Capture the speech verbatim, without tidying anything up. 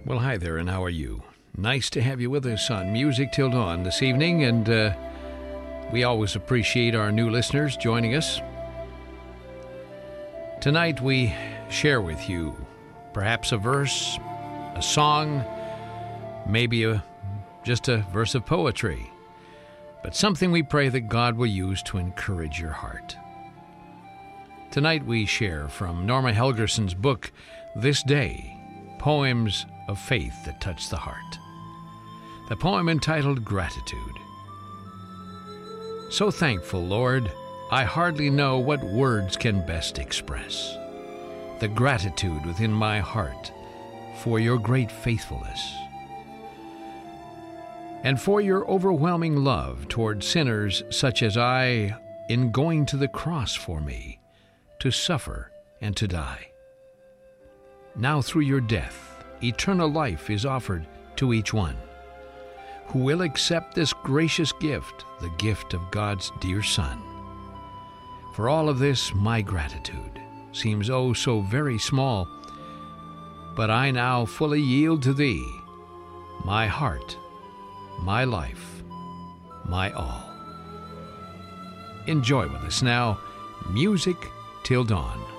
Well, hi there, and how are you? Nice to have you with us on Music Till Dawn this evening, and uh, we always appreciate our new listeners joining us. Tonight we share with you perhaps a verse, a song, maybe a, just a verse of poetry, but something we pray that God will use to encourage your heart. Tonight we share from Norma Helgerson's book, This Day, Poems of Faith That Touch the Heart. The poem entitled Gratitude. So thankful, Lord, I hardly know what words can best express the gratitude within my heart for your great faithfulness and for your overwhelming love toward sinners such as I in going to the cross for me, to suffer and to die. Now through your death, eternal life is offered to each one who will accept this gracious gift, the gift of God's dear Son. For all of this, my gratitude seems oh so very small, but I now fully yield to thee, my heart, my life, my all. Enjoy with us now, Music Till Dawn.